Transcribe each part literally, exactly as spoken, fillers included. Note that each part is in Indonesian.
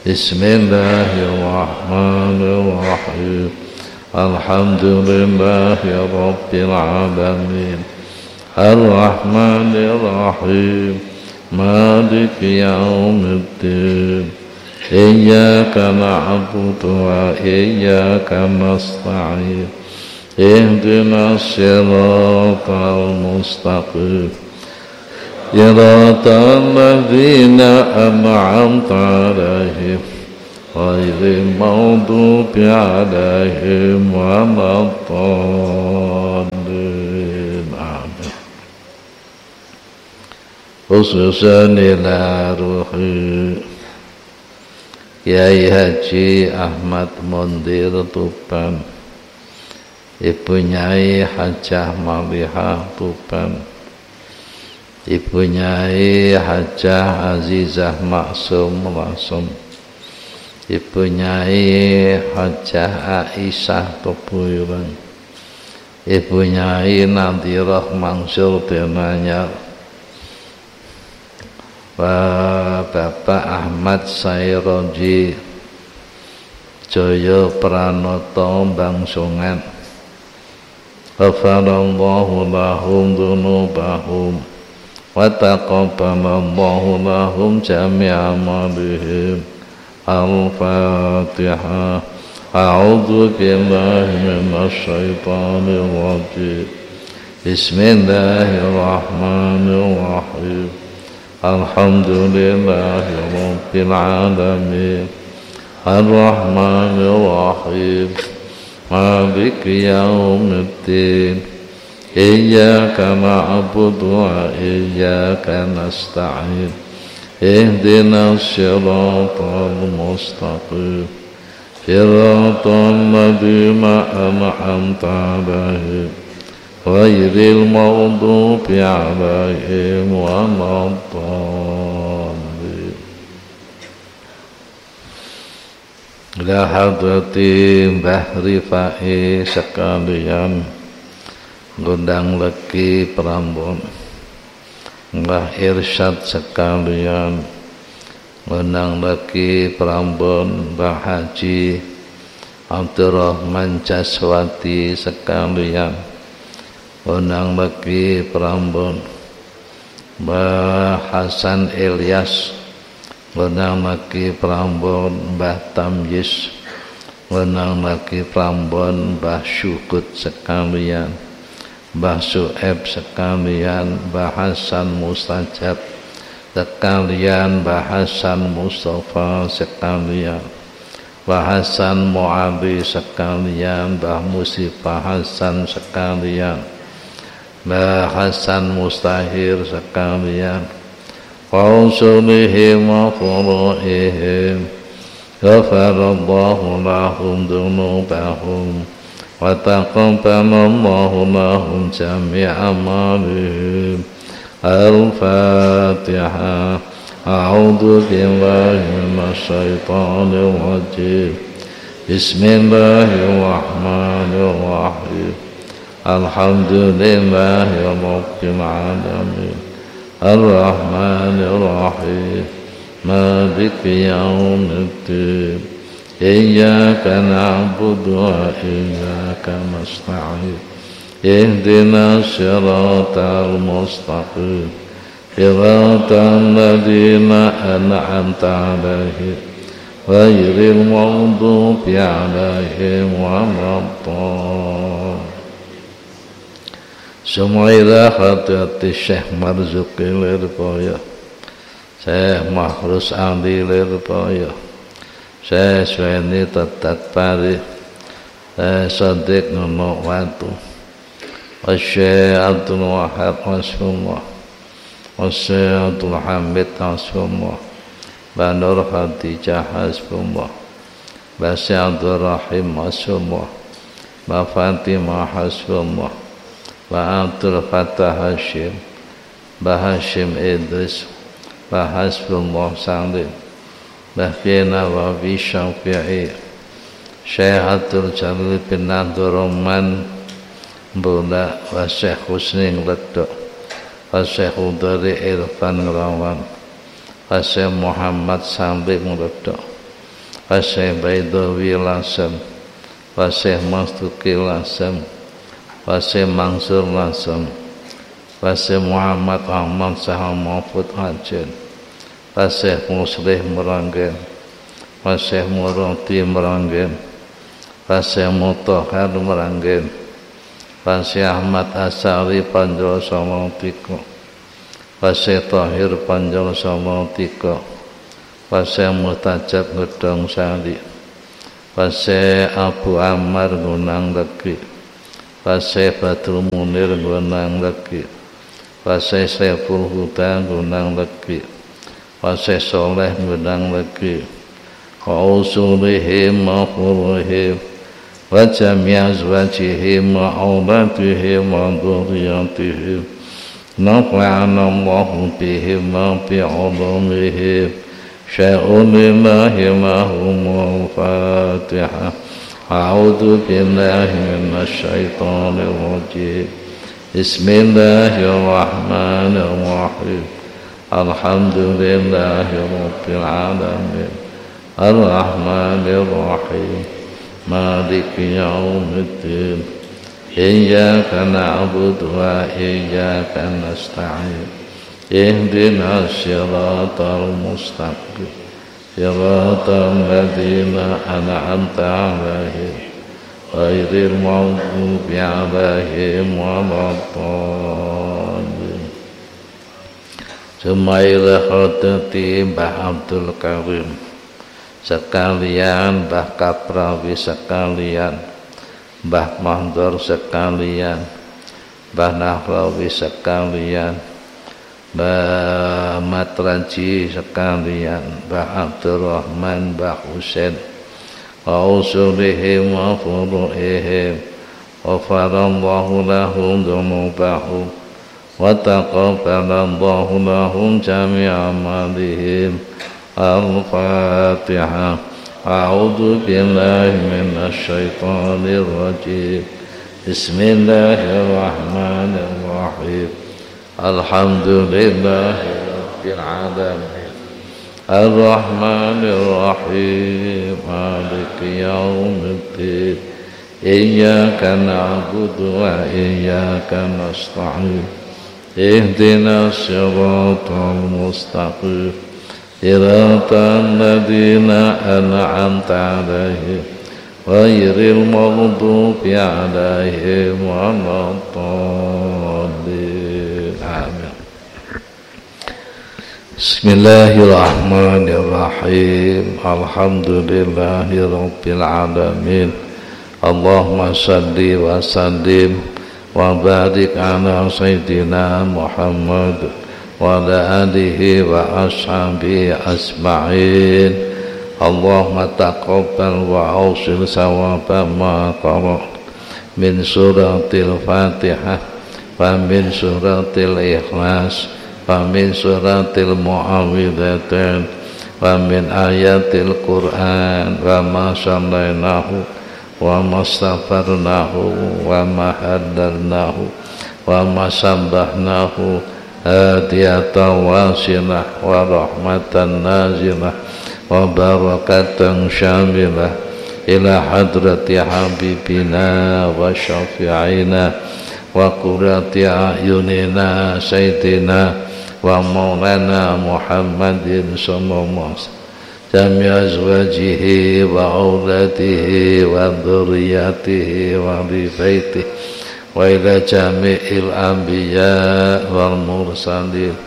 Bismillahirrahmanirrahim. Alhamdulillahi rabbil alamin. Ar-Rahmanir-Rahim. Maliki yaumiddin. Iyyaka na'budu wa iyyaka nasta'in. Ihdinas siratal mustaqim. Siratal ladzina an'amta 'alaihim ghairil maghdubi 'alaihim waladdallin. Amin. Khususan ila ruhi Kiai Haji Ahmad Mundir Tuban, Ibu Nyai Hajah Malihah Tuban, Ibu Nyai Hajah Azizah Maksum Langsung, Ibu Nyai Hajah Aisyah Tobuyuran, Ibu Nyai Nadirah Mansur Benanyar, Bapak Ahmad Sairoji Joyo Pranoto Bangsungan, ghafarallahu lahum dzunubahum wa taqabbalallahu lahum jami'a amalihim. Al-Fatihah. A'udzu billahi minasy syaithanir rajim. Bismillahirrahmanirrahim. Alhamdulillahi rabbil alamin. Ar-Rahmanir-Rahim. Maliki yaumiddin. Iyyaka na'budu wa iyyaka nasta'in. Ihdinas siratal mustaqim. Siratal ladzina an'amta 'alaihim ghairil maghdubi 'alaihim waladdallin. Ila hadrati Mbah Rifai sekalian, Gondang Legi Prambon, Mbah Irsyad sekalian, Gondang Legi Prambon, Mbah Haji Abdurrahman Jaswati sekalian, Gondang Legi Prambon, Mbah Hasan Ilyas, Gondang Legi Prambon, Mbah Tamyiz, Gondang Legi Prambon, Mbah Syukut sekalian, Mbah Su'eb sekalian, Mbah Hasan Mustajab sekalian, Mbah Hasan Mustafa sekalian, Mbah Hasan Mu'abi sekalian, Mbah Musifah Hasan sekalian, Mbah Hasan Mustahir sekalian, Qausulihim wa furu'ihim, ghafarallahu lahum dzunubahum wa taqabbalallahu lahum jami'a amalihim. Al-Fatihah. A'udzu billahi minasy syaithanir rajim. Bismillahirrahmanirrahim. Alhamdulillahi rabbil alamin. Ar-Rahmanir-Rahim. Maliki yaumiddin. Iyyaka na'budu wa iyyaka nasta'in. Ihdinas siratal mustaqim. Siratal ladzina an'amta 'alaihim ghairil maghdubi 'alaihim waladdallin. Sumaira Hadrati Syekh Marzuki Lirboyo, Syekh Mahrus Andi Lirboyo, Syekh Sweni Tetat Pari, Syekh Sadiq Nono Watu, Syekh Abdul Wahab Rasulullah, Syekh Abdul Hamid Rasulullah, Banur Khadijah Hasbullah, Syekh Abdul Rahim Rasulullah, Mbak Fatimah Hasbullah, Mbak Abdul Fattah Hashim, Mbak Hashim Idris, Mbak Hasbullah Salim, Mbak Fina Wabi Syafi'i, Syekh Abdul Jalil bin Abdurrahman Bunda, wa Syekh Husni Ngledok, wa Syekh Udari Irfan Ngerawan, wa Syekh Muhammad Sambil Ngledok, wa Syekh Baidawi Lasem, wa Syekh Mastuki Lasem, wa Syekh Mansur Lasem, wa Syekh Muhammad Ahmad Sahal Mahfud Hajen, wa Syekh Muslih Meranggen, wa Syekh Murati Meranggen, wa Syekh Mutahar Meranggen, wa Syekh Ahmad Asari Panjol Samantiko, wa Syekh Tahir Panjol Samantiko, wa Syekh Muhtajab Gedong Sari, wa Syekh Abu Ammar Gunang Legi, wa Syekh Badrul Munir Gunang Legi, wa Syekh Saiful Huda Gunang Legi, wa Syekh Soleh Gunang Legi, wa usulihim wa furuhim wa jami' azwajihim wa auladihim wa dhurriyyatihim nafa'ana Allahu bihim wa bi'ulumihim sya'unillahi mahumul Fatihah. A'udhu billahi minasyaitanir rajim. Bismillahirrahmanirrahim. Alhamdulillahi rabbil alamin. Ar-Rahmanir-Rahim. Maliki yaumiddin. Iyyaka na'budu wa iyyaka nasta'in. Ihdinas siratal mustaqim. Siratal ladzina an'amta 'alaihim ghairil maghdubi 'alaihim waladdallin. Sumaila Khodati Mbah Abdul Karim sekalian, Mbah Kaprawi sekalian, Mbah Mandor sekalian, Mbah Nahrawi sekalian, Mbah Matraji sekalian, Mbah Abdurrahman, Mbah Husain, wa usulihim wa furu'ihim, wa farallahu lahum dhunubahum, wa taqabbalallahu lahum jami'a amalihim. Al-Fatihah. A'udzu billahi minasy syaithanir rajim. Bismillahirrahmanirrahim. Alhamdulillahi rabbil alamin. Ar-Rahmanir Rahim. Maliki yaumiddin. Iyyaka na'budu wa iyyaka nasta'in. Ihdinas siratal mustaqim. Siratal ladzina an'amta 'alaihim ghairil maghdubi 'alaihim waladdallin. Amin. Bismillahirrahmanirrahim. Alhamdulillahi rabbil alamin. Allahumma shalli wa sallim wa barik ala sayyidina Muhammad wa ala alihi wa ashabihi asma'in. Allahumma taqabbal wa awsil sawaba ma qara min suratil Fatihah wa min suratil Ikhlas wa min suratil Mu'awwidhatain wa min ayatil Qur'an wa ma sallainahu wa ma astaghfarnahu wa ma haddalnahu wa ma sabbahnahu hadiyatan wasilah wa rahmatan nazilah wa barakatan syamilah ila hadrati habibina wa syafi'ina wa qurrati a'yunina sayyidina wa maulana Muhammadin sallallahu alaihi wasallam jami' azwajihi wa auladihi wa dhurriyyatihi wa li baitihi wa ila jami'il anbiya wal mursalin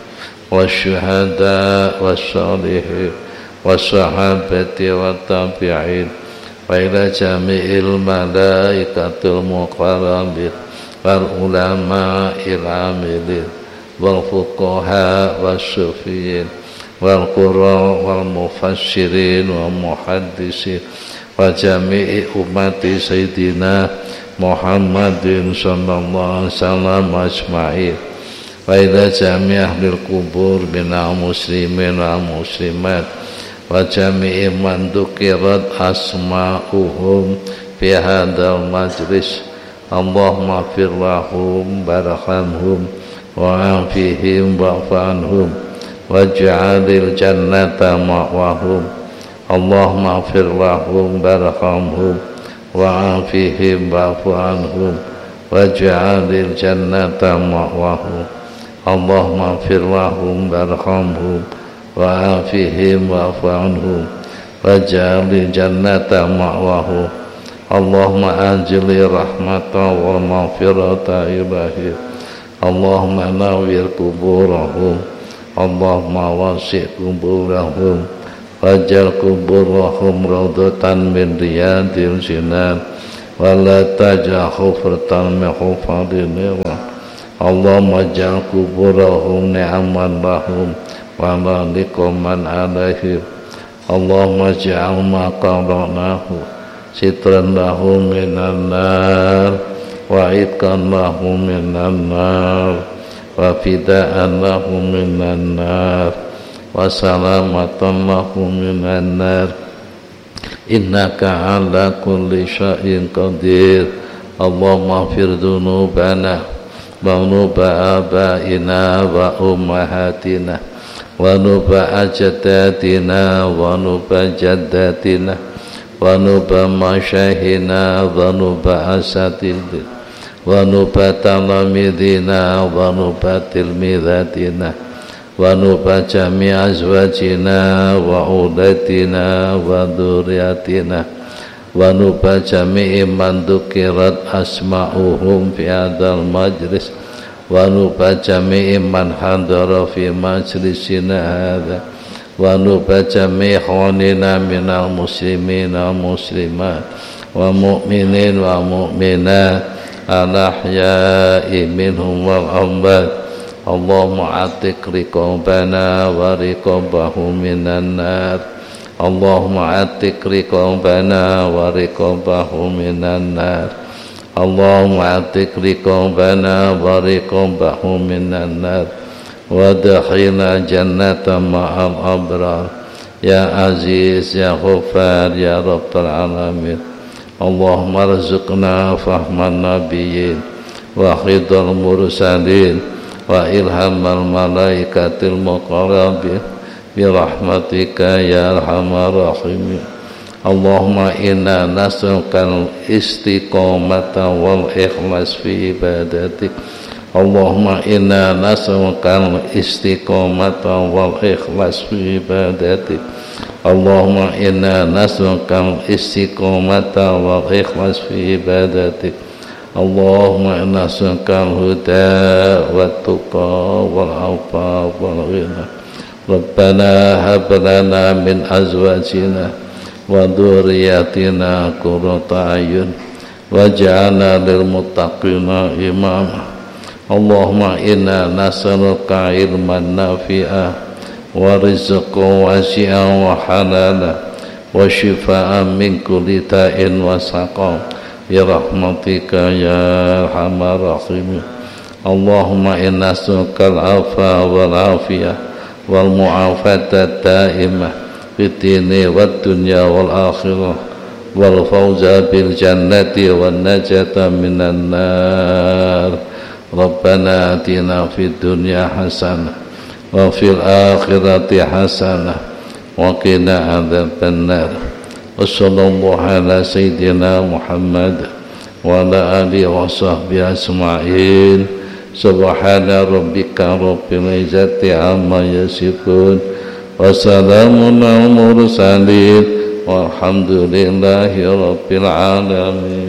wasyuhada wassalihin wassahabati wat tabi'in wa ila jami'il malaikatul muqarrabin wal ulama'il amilin wal fuqaha wassufiyin wal qurra wal mufassirin wa muhaddisin wa jami'i ummati sayyidina Muhammadin sallallahu alaihi wasallam ajma'in wa ila jami' ahlil kubur minal muslimin wal muslimat wa jami'i man dukirat asma'uhum fi hadzal majlis. Allahumma fir lahum barhamhum wa afihim wa'fanhum waj'alil jannata ma'wahum اللهم اغفر لهم وارحمهم وعافهم واعف عنهم واجعل الجنة مأواهم اللهم اغفر لهم وارحمهم وعافهم واعف عنهم واجعل الجنة مأواهم اللهم أنزل الرحمة والمغفرة إليهم اللهم نور قبورهم اللهم وسع قبورهم واجعل قبورهم روضة من رياض الجنان ولا تجعل حفرة من حفر النيران اللهم اجعل قبورهم نعما لهم ولا نقما عليهم اللهم اجعل ما قرأناه سترا لهم من النار وعتقا لهم من النار وفداء لهم من النار وسلامة لهم من النار إنك على كل شيء قدير اللهم اغفر ذنوبنا وذنوب آبائنا وأمهاتنا وذنوب أجدادنا وذنوب جداتنا وذنوب مشايخنا وذنوب أساتذتنا وذنوب تلاميذنا وذنوب تلميذاتنا وذنوب جميع أزواجنا وأولادنا وذرياتنا وذنوب جميع من ذكرت أسماؤهم في هذا المجلس وذنوب جميع من حضر في مجلسنا هذا وذنوب جميع إخواننا من المسلمين والمسلمات ومؤمنين ومؤمنات الأحياء منهم والأموات اللهم اعتق رقابنا ورقابهم من النار اللهم اعتق رقابنا ورقابهم من النار اللهم اعتق رقابنا ورقابهم من النار وادخلنا جنة مع الأبرار يا عزيز يا غفار يا رب العالمين اللهم ارزقنا فهم النبيين وحفظ المرسلين وإلهام الملائكة المقربين برحمتك يا أرحم الراحمين اللهم إنا نسألك الاستقامة والإخلاص في عبادتك اللهم إنا نسألك الاستقامة والإخلاص في عبادتك اللهم إنا نسألك الاستقامة والإخلاص في عبادتك اللهم إنا نسألك الهدى والتقى والعفاف والغنى ربنا هب لنا من أزواجنا وذرياتنا قرة أعين واجعلنا للمتقين إماما اللهم إنا نسألك علما نافعا ورزقا واسعا وحلالا وشفاء من كل داء وسقام برحمتك يا أرحم الراحمين اللهم إنا نسألك العفو والعافية والمعافاة الدائمة في الدين والدنيا والآخرة والفوز بالجنة والنجاة من النار ربنا آتنا في الدنيا حسنة وفي الآخرة حسنة وقنا عذاب النار وصلى الله على سيدنا محمد وعلى آله وصحبه أجمعين سبحان ربك رب العزة عما يصفون وسلام على المرسلين والحمد لله رب العالمين.